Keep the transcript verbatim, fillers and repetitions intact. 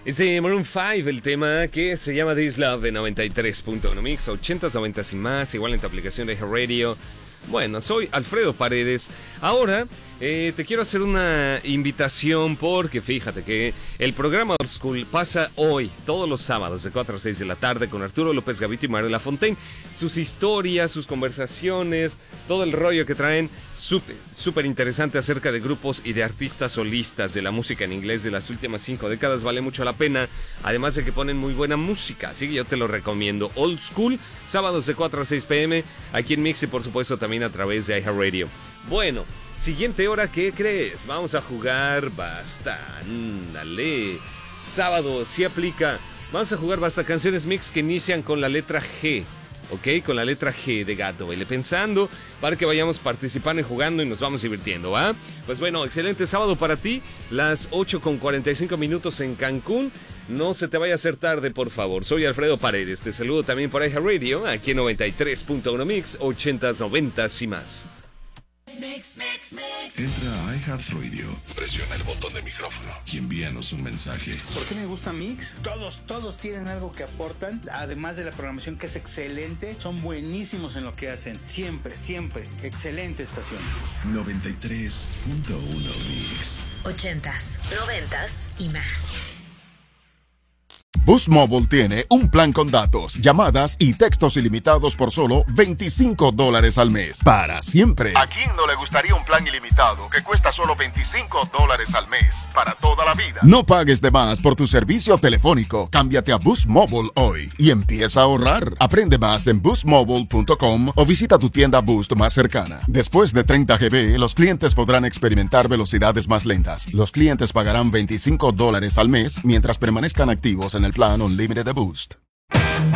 Es de Maroon cinco el tema que se llama This Love de noventa y tres punto uno Mix, ochentas, noventas y más, igual en tu aplicación de Radio. Bueno, soy Alfredo Paredes. Ahora eh, te quiero hacer una invitación porque fíjate que el programa Old School pasa hoy, todos los sábados de cuatro a seis de la tarde con Arturo López Gavito y Mario Lafontaine. Sus historias, sus conversaciones, todo el rollo que traen, súper, súper interesante acerca de grupos y de artistas solistas de la música en inglés de las últimas cinco décadas. Vale mucho la pena, además de que ponen muy buena música, así que yo te lo recomiendo. Old School, sábados de cuatro a seis pm, aquí en Mix y por supuesto también a través de iHeartRadio. Bueno, siguiente hora, ¿qué crees? Vamos a jugar basta, dale. Sábado, sí aplica. Vamos a jugar basta canciones mix que inician con la letra G. Ok, con la letra G de gato. Vele pensando para que vayamos participando y jugando y nos vamos divirtiendo, ¿va? Pues bueno, excelente sábado para ti. Las ocho con cuarenta y cinco minutos en Cancún. No se te vaya a hacer tarde, por favor. Soy Alfredo Paredes. Te saludo también por iHeartRadio, aquí en noventa y tres punto uno Mix, ochentas, noventas y más. Mix, mix, mix. Entra a iHeartRadio, presiona el botón de micrófono y envíanos un mensaje. ¿Por qué me gusta Mix? Todos, todos tienen algo que aportan, además de la programación que es excelente, son buenísimos en lo que hacen, siempre, siempre, excelente estación. noventa y tres punto uno Mix. Ochentas, noventas y más. Boost Mobile tiene un plan con datos, llamadas y textos ilimitados por solo veinticinco dólares al mes. Para siempre. ¿A quién no le gustaría un plan ilimitado que cuesta solo veinticinco dólares al mes? Para toda la vida. No pagues de más por tu servicio telefónico. Cámbiate a Boost Mobile hoy y empieza a ahorrar. Aprende más en boost mobile punto com o visita tu tienda Boost más cercana. Después de treinta gigabytes, los clientes podrán experimentar velocidades más lentas. Los clientes pagarán veinticinco dólares al mes mientras permanezcan activos en el plan Unlimited de Boost.